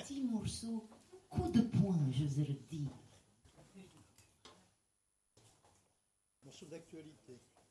petit morceau, coup de poing, je veux dire. Morceau d'actualité.